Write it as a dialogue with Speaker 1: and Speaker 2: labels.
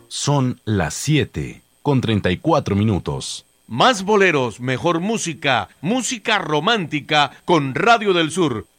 Speaker 1: Son las 7:34.
Speaker 2: Más boleros, mejor música, música romántica con Radio del Sur